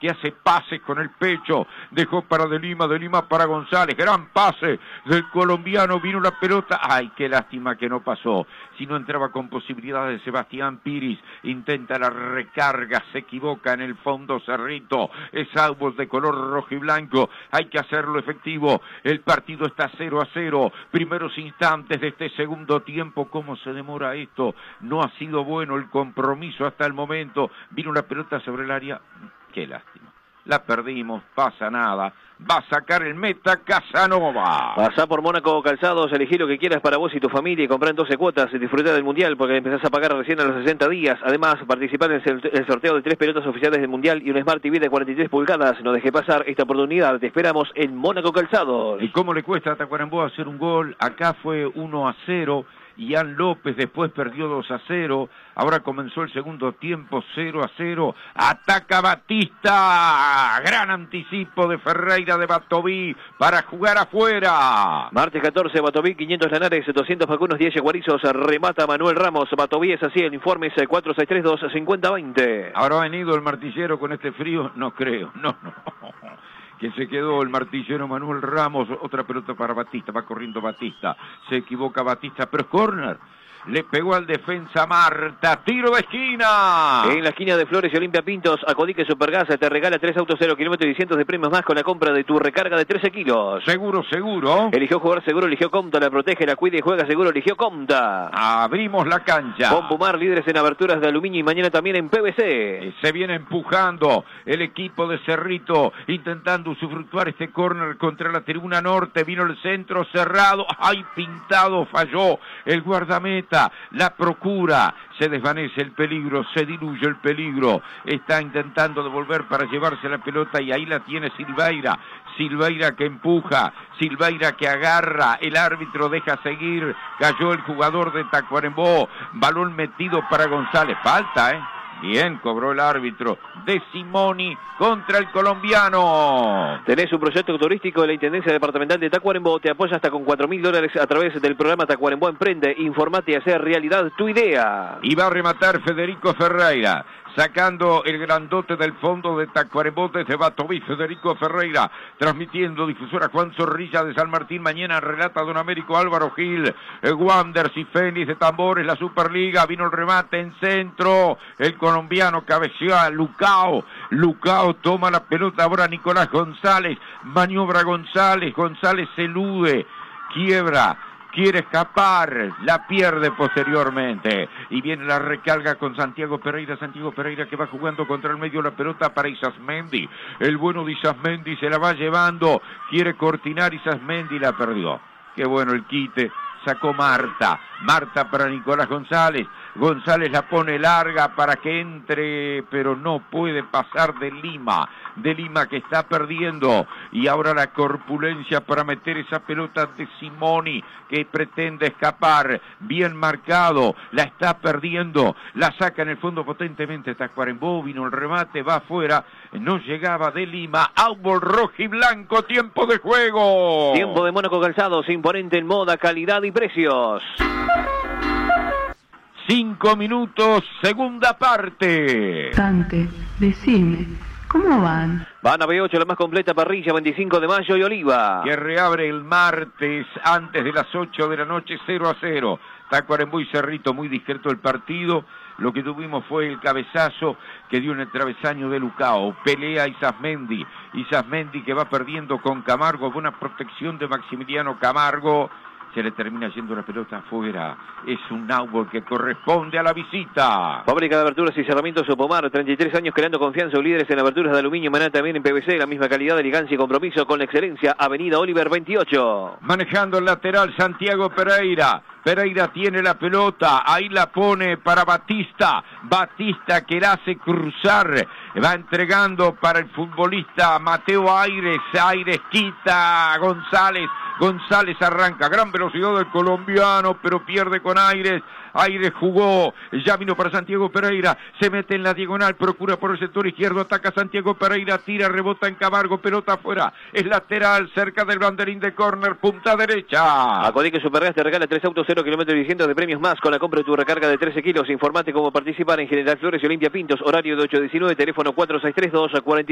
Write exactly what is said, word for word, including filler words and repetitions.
que hace pases con el pecho, dejó para De Lima, De Lima para González, gran pase del colombiano, vino la pelota, ay, qué lástima que no pasó, si no entraba con posibilidades Sebastián Piris, intenta la recarga, se equivoca en el fondo Cerrito, es árbol de color rojo y blanco, hay que hacerlo efectivo, el partido está cero a cero, primeros instantes de este segundo tiempo, ¿cómo se demora esto? No ha sido bueno el compromiso hasta el momento, vino una pelota sobre el área, qué lástima, la perdimos, pasa nada, va a sacar el meta Casanova. Pasá por Mónaco Calzados, elegí lo que quieras para vos y tu familia y comprá en doce cuotas y disfrutá del Mundial porque empezás a pagar recién a los sesenta días. Además, participar en el sorteo de tres pelotas oficiales del Mundial y un Smart T V de cuarenta y tres pulgadas. No deje pasar esta oportunidad, te esperamos en Mónaco Calzados. ¿Y cómo le cuesta a Tacuarembó hacer un gol? Acá fue uno a cero. Ian López después perdió dos a cero, ahora comenzó el segundo tiempo cero a cero, ataca Batista, gran anticipo de Ferreira de Batoví para jugar afuera. Martes catorce, Batoví, quinientos Lanares, doscientos vacunos, diez Guarizos, remata Manuel Ramos, Batoví es así, el informe es cuatro seis tres dos cinco cero dos cero. ¿Habrá venido el martillero con este frío? No creo, no, no. Que se quedó el martillero Manuel Ramos, otra pelota para Batista, va corriendo Batista, se equivoca Batista, pero es córner, le pegó al defensa Marta, tiro de esquina. En la esquina de Flores y Olimpia Pintos, Acodique Supergas te regala tres autos cero kilómetros y cientos de premios más con la compra de tu recarga de trece kilos. Seguro, seguro. Eligió jugar seguro, eligió Comta, la protege, la cuida y juega seguro, eligió Comta. Abrimos la cancha. Con Pumar, líderes en aberturas de aluminio y mañana también en P V C. Se viene empujando el equipo de Cerrito, intentando usufructuar este córner contra la tribuna norte, vino el centro cerrado, ay, pintado, falló el guardameta. La procura, se desvanece el peligro, se diluye el peligro, está intentando devolver para llevarse la pelota y ahí la tiene Silveira, Silveira que empuja, Silveira que agarra, el árbitro deja seguir, cayó el jugador de Tacuarembó, balón metido para González, falta, ¿eh? Bien, cobró el árbitro de Simoni contra el colombiano. Tenés un proyecto turístico de la Intendencia Departamental de Tacuarembó, te apoya hasta con cuatro mil dólares a través del programa Tacuarembó Emprende, informate y hacer realidad tu idea. Y va a rematar Federico Ferreira, sacando el grandote del fondo de Tacuarembó desde Batoví, Federico Ferreira, transmitiendo difusora Juan Zorrilla de San Martín, mañana relata Don Américo Álvaro Gil, eh, Wanderers y Fénix de Tambores, la Superliga, vino el remate en centro, el colombiano cabeceó a Lucao, Lucao toma la pelota, ahora Nicolás González, maniobra González, González se elude, quiebra, quiere escapar, la pierde posteriormente, y viene la recarga con Santiago Pereira, Santiago Pereira que va jugando contra el medio la pelota para Isasmendi, el bueno de Isasmendi se la va llevando, quiere cortinar Isasmendi, la perdió, qué bueno el quite, sacó Marta, Marta para Nicolás González, González la pone larga para que entre, pero no puede pasar de Lima, de Lima que está perdiendo, y ahora la corpulencia para meter esa pelota de Simoni, que pretende escapar, bien marcado, la está perdiendo, la saca en el fondo potentemente Tacuarembó, vino el remate, va afuera, no llegaba de Lima, árbol rojo y blanco, tiempo de juego. Tiempo de Mónaco Calzados, imponente en moda, calidad y precios. Cinco minutos, segunda parte. Dante, decime, ¿cómo van? Van a B ocho, la más completa parrilla, veinticinco de mayo y Oliva. Que reabre el martes antes de las ocho de la noche, cero a cero. Tacuarembó y Cerrito, muy discreto el partido. Lo que tuvimos fue el cabezazo que dio en el travesaño de Lucao. Pelea Isasmendi. Isasmendi que va perdiendo con Camargo. Buena protección de Maximiliano Camargo. Se le termina yendo la pelota afuera. Es un árbol que corresponde a la visita. Fábrica de aberturas y cerramientos Opomar, treinta y tres años creando confianza, líderes en aberturas de aluminio, mañana también en P V C, la misma calidad, elegancia y compromiso con la excelencia. Avenida Oliver veintiocho. Manejando el lateral Santiago Pereira. Pereira tiene la pelota, ahí la pone para Batista, Batista que la hace cruzar, va entregando para el futbolista Mateo Aires, Aires quita, González, González arranca, gran velocidad del colombiano, pero pierde con Aires, Aires jugó, ya vino para Santiago Pereira, se mete en la diagonal, procura por el sector izquierdo, ataca Santiago Pereira, tira, rebota en Camargo, pelota afuera, es lateral, cerca del banderín de córner, punta derecha. Acodique Supergas te regala tres autos cero kilómetros y cientos de premios más con la compra de tu recarga de trece kilos. Informate cómo participar en General Flores y Olimpia Pintos, horario de ocho a diecinueve, teléfono cuatro seis tres dos cuarenta.